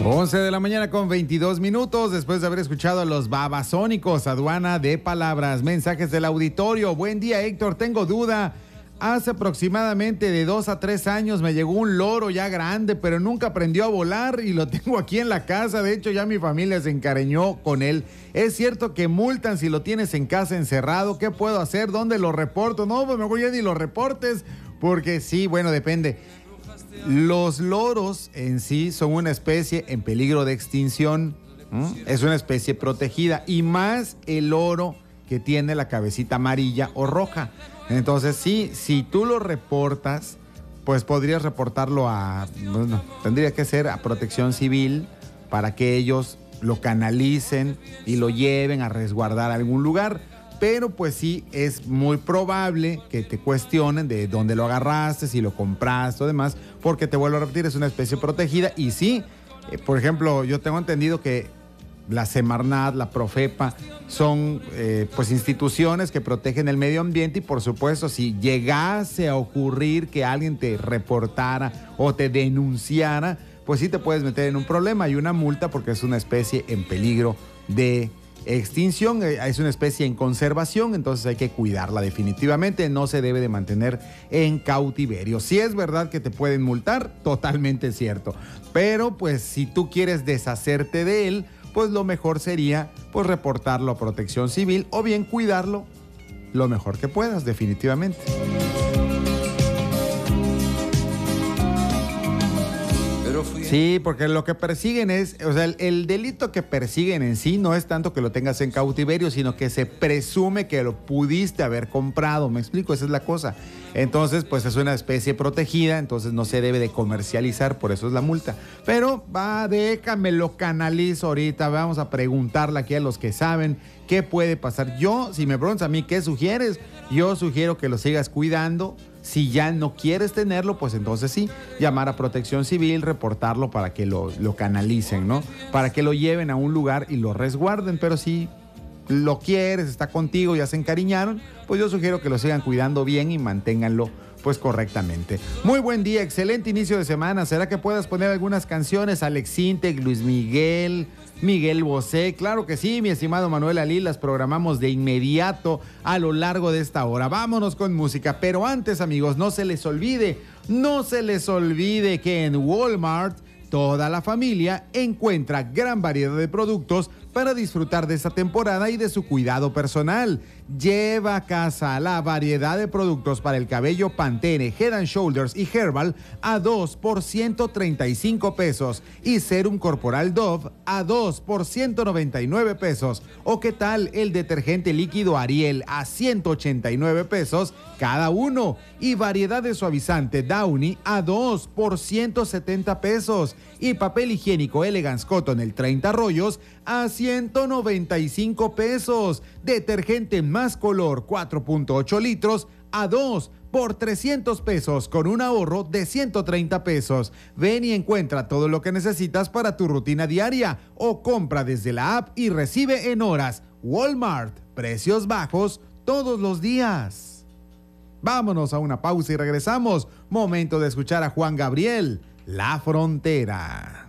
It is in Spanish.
11 de la mañana con 22 minutos, después de haber escuchado a los Babasónicos, aduana de palabras, mensajes del auditorio. Buen día, Héctor, tengo duda. Hace aproximadamente de 2 a 3 años me llegó un loro ya grande, pero nunca aprendió a volar y lo tengo aquí en la casa. De hecho, ya mi familia se encariñó con él. ¿Es cierto que multan si lo tienes en casa encerrado? ¿Qué puedo hacer? ¿Dónde lo reporto? No, pues mejor ya ni lo reportes, porque sí, bueno, depende. Los loros en sí son una especie en peligro de extinción. Es una especie protegida, y más el loro que tiene la cabecita amarilla o roja. Entonces sí, si tú lo reportas, pues podrías reportarlo tendría que ser a Protección Civil para que ellos lo canalicen y lo lleven a resguardar a algún lugar. Pero pues sí, es muy probable que te cuestionen de dónde lo agarraste, si lo compraste o demás, porque te vuelvo a repetir, es una especie protegida. Y sí, por ejemplo, yo tengo entendido que la Semarnat, la Profepa, son pues instituciones que protegen el medio ambiente, y por supuesto, si llegase a ocurrir que alguien te reportara o te denunciara, pues sí te puedes meter en un problema y una multa, porque es una especie en peligro de extinción, es una especie en conservación, entonces hay que cuidarla definitivamente, no se debe de mantener en cautiverio. Si es verdad que te pueden multar, totalmente cierto, pero pues si tú quieres deshacerte de él, pues lo mejor sería pues reportarlo a Protección Civil o bien cuidarlo lo mejor que puedas, definitivamente. Sí, porque lo que persiguen es, o sea, el delito que persiguen en sí no es tanto que lo tengas en cautiverio, sino que se presume que lo pudiste haber comprado. ¿Me explico? Esa es la cosa. Entonces, pues es una especie protegida, entonces no se debe de comercializar, por eso es la multa. Pero déjame lo canalizo ahorita, vamos a preguntarle aquí a los que saben qué puede pasar. Si me preguntas a mí qué sugieres, yo sugiero que lo sigas cuidando. Si ya no quieres tenerlo, pues entonces sí, llamar a Protección Civil, reportarlo para que lo canalicen, ¿no? Para que lo lleven a un lugar y lo resguarden. Pero si lo quieres, está contigo, ya se encariñaron, pues yo sugiero que lo sigan cuidando bien y manténganlo pues correctamente. Muy buen día, excelente inicio de semana. ¿Será que puedas poner algunas canciones? Alex Intec, Luis Miguel, Miguel Bosé. Claro que sí, mi estimado Manuel Ali, las programamos de inmediato a lo largo de esta hora. Vámonos con música, pero antes, amigos, no se les olvide que en Walmart toda la familia encuentra gran variedad de productos para disfrutar de esta temporada y de su cuidado personal. Lleva a casa la variedad de productos para el cabello Pantene, Head and Shoulders y Herbal a 2 por 135 pesos y Serum Corporal Dove a 2 por 199 pesos. ¿O qué tal el detergente líquido Ariel a 189 pesos cada uno? Y variedad de suavizante Downy a 2 por 170 pesos. Y papel higiénico Elegance Cotton el 30 rollos a 195 pesos. Detergente Más Color 4.8 litros a 2 por 300 pesos con un ahorro de 130 pesos. Ven y encuentra todo lo que necesitas para tu rutina diaria o compra desde la app y recibe en horas. Walmart, precios bajos todos los días. Vámonos a una pausa y regresamos. Momento de escuchar a Juan Gabriel, La Frontera.